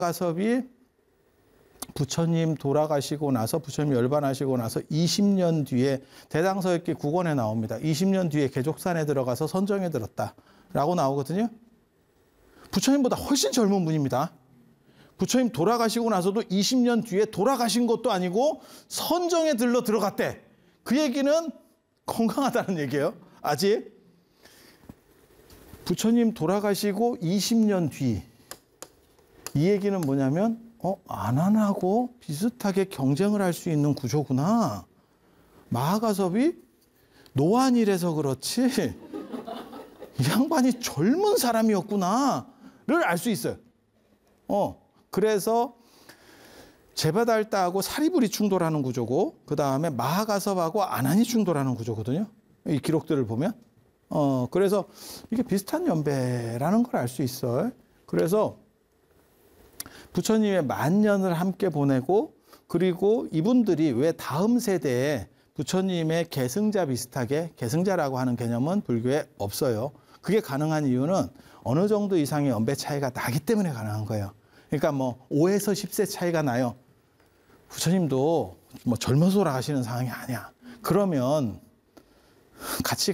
마가섭이 부처님 돌아가시고 나서 부처님 열반하시고 나서 20년 뒤에 대당서역기 9권에 나옵니다. 20년 뒤에 개족산에 들어가서 선정에 들었다라고 나오거든요. 부처님보다 훨씬 젊은 분입니다. 부처님 돌아가시고 나서도 20년 뒤에 돌아가신 것도 아니고 선정에 들어갔대. 그 얘기는 건강하다는 얘기예요. 아직 부처님 돌아가시고 20년 뒤, 이 얘기는 뭐냐면 안한하고 비슷하게 경쟁을 할 수 있는 구조구나. 마하가섭이 노안이라서 그렇지 이 양반이 젊은 사람이었구나를 알 수 있어요. 그래서 제바달다하고 사리불이 충돌하는 구조고, 그 다음에 마하가섭하고 안한이 충돌하는 구조거든요. 이 기록들을 보면. 그래서 이게 비슷한 연배라는 걸 알 수 있어요. 그래서 부처님의 만년을 함께 보내고, 그리고 이분들이 왜 다음 세대에 부처님의 계승자 비슷하게, 계승자라고 하는 개념은 불교에 없어요. 그게 가능한 이유는 어느 정도 이상의 연배 차이가 나기 때문에 가능한 거예요. 그러니까 뭐 5에서 10세 차이가 나요. 부처님도 뭐 젊어서 돌아가시는 상황이 아니야. 그러면 같이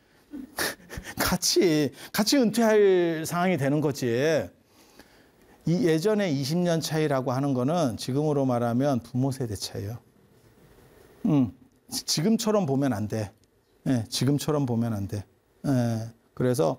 은퇴할 상황이 되는 거지. 이 예전에 20년 차이라고 하는 거는 지금으로 말하면 부모 세대 차이예요. 지금처럼 보면 안 돼. 지금처럼 보면 안 돼. 그래서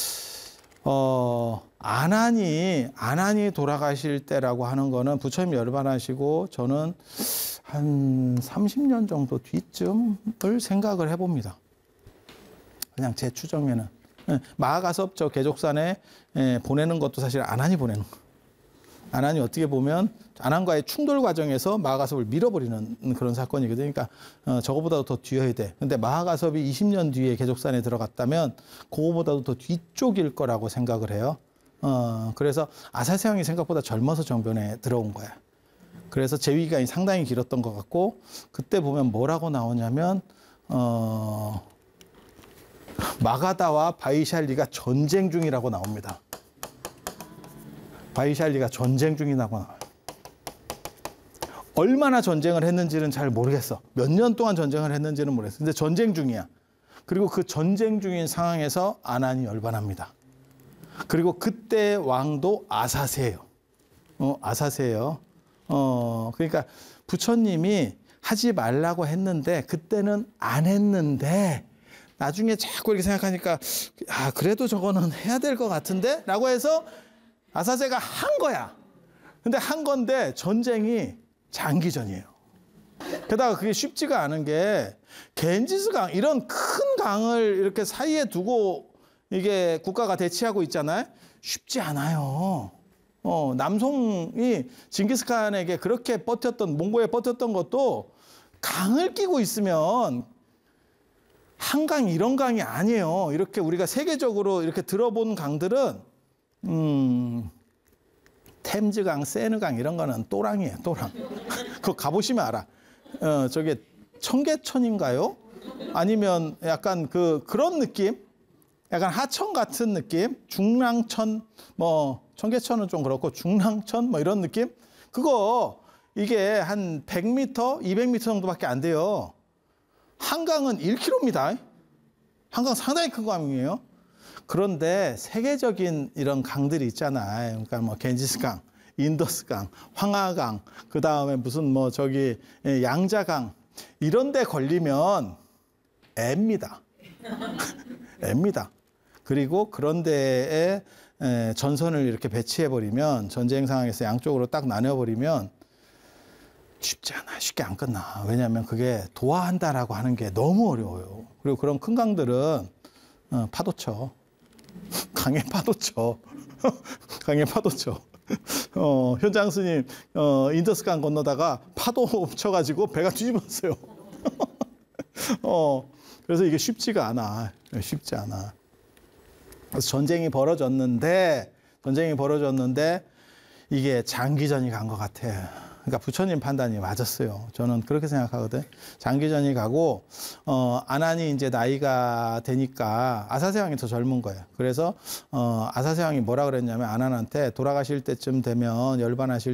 안한이 돌아가실 때라고 하는 거는 부처님 열반하시고 저는 한 30년 정도 뒤쯤을 생각을 해봅니다. 그냥 제 추정에는. 마하가섭 저 개족산에 보내는 것도 사실 안한이 보내는 거. 안한이 어떻게 보면 안한과의 충돌 과정에서 마하가섭을 밀어버리는 그런 사건이거든요. 그러니까 저거보다도 더 뒤여야 돼. 근데 마하가섭이 20년 뒤에 개족산에 들어갔다면 그거보다도 더 뒤쪽일 거라고 생각을 해요. 그래서 아사세왕이 생각보다 젊어서 정변에 들어온 거야. 그래서 재위기간이 상당히 길었던 것 같고, 그때 보면 뭐라고 나오냐면 마가다와 바이샬리가 전쟁 중이라고 나옵니다. 바이샬리가 전쟁 중이라고 나와요. 얼마나 전쟁을 했는지는 잘 모르겠어. 몇 년 동안 전쟁을 했는지는 모르겠어. 근데 전쟁 중이야. 그리고 그 전쟁 중인 상황에서 안한이 열반합니다. 그리고 그때 왕도 아사세예요. 아사세예요. 그러니까 부처님이 하지 말라고 했는데 그때는 안 했는데 나중에 자꾸 이렇게 생각하니까 그래도 저거는 해야 될 것 같은데? 라고 해서 아사세가 한 거야. 근데 한 건데 전쟁이 장기전이에요. 게다가 그게 쉽지가 않은 게 겐지스강, 이런 큰 강을 이렇게 사이에 두고 이게 국가가 대치하고 있잖아요. 쉽지 않아요. 남송이 징기스칸에게 그렇게 몽고에 버텼던 것도 강을 끼고 있으면 한강 이런 강이 아니에요. 이렇게 우리가 세계적으로 이렇게 들어본 강들은 템즈강, 세느강 이런 거는 또랑이에요. 또랑. 그거 가보시면 알아. 저게 청계천인가요? 아니면 약간 그런 느낌? 약간 하천 같은 느낌? 중랑천, 청계천은 좀 그렇고 중랑천 이런 느낌? 그거 이게 한 100m, 200m 정도밖에 안 돼요. 한강은 1km입니다. 한강 상당히 큰 강이에요. 그런데 세계적인 이런 강들이 있잖아요. 그러니까 겐지스강, 인더스강, 황하강, 그 다음에 무슨 양자강, 이런 데 걸리면 앱니다. 앱니다. 그리고 그런 데에 전선을 이렇게 배치해버리면, 전쟁 상황에서 양쪽으로 딱 나눠버리면 쉽지 않아. 쉽게 안 끝나. 왜냐하면 그게 도하한다라고 하는 게 너무 어려워요. 그리고 그런 큰 강들은 파도 쳐. 강에 파도 쳐. 강에 파도 쳐. 현장 스님 인더스강 건너다가 파도 쳐가지고 배가 뒤집었어요. 그래서 이게 쉽지가 않아. 쉽지 않아. 그래서 전쟁이 벌어졌는데 이게 장기전이 간 것 같아. 그러니까 부처님 판단이 맞았어요. 저는 그렇게 생각하거든. 장기전이 가고 아난이 이제 나이가 되니까 아사세왕이 더 젊은 거예요. 그래서 아사세왕이 뭐라 그랬냐면 아난한테 돌아가실 때쯤 되면 열반하실